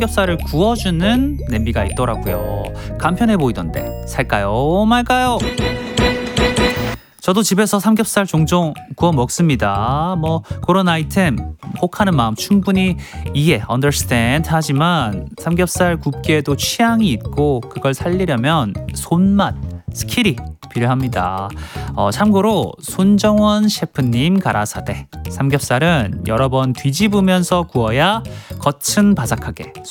삼겹살을 구워주는 냄비가 있더라고요. 간편해 보이던데 살까요 말까요? 저도 집에서 삼겹살 종종 구워 먹습니다. 뭐 그런 아이템 혹하는 마음 충분히 understand 하지만 삼겹살 굽기에도 취향이 있고 그걸 살리려면 손맛, 스킬이 필요합니다. 참고로 손정원 셰프님 가라사대 삼겹살은 여러 번 뒤집으면서 구워야 겉은 바삭하게